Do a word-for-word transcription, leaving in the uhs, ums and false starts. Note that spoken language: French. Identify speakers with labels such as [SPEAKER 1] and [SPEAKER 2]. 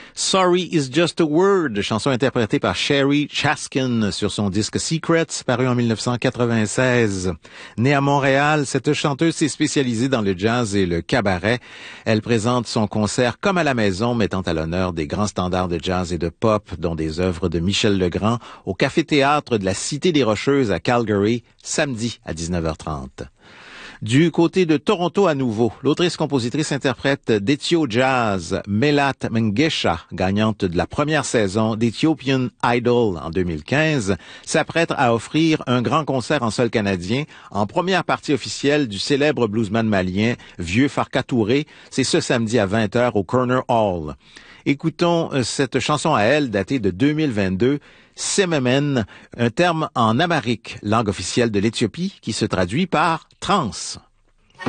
[SPEAKER 1] Sorry is just a word, chanson interprétée par Sherry Chaskin sur son disque Secrets, paru en dix-neuf cent quatre-vingt-seize. Née à Montréal, cette chanteuse s'est spécialisée dans le jazz et le cabaret. Elle présente son concert comme à la maison, mettant à l'honneur des grands standards de jazz et de pop, dont des œuvres de Michel Legrand, au Café-Théâtre de la Cité des Rocheuses à Calgary, samedi à dix-neuf heures trente. Du côté de Toronto à nouveau, l'autrice-compositrice-interprète d'Ethio Jazz, Melat Mengesha, gagnante de la première saison d'Ethiopian Idol en deux mille quinze, s'apprête à offrir un grand concert en sol canadien en première partie officielle du célèbre bluesman malien Vieux Farka Touré. C'est ce samedi à vingt heures au Corner Hall. Écoutons cette chanson à elle datée de deux mille vingt-deux, Sememen, un terme en amharique, langue officielle de l'Éthiopie, qui se traduit par trance.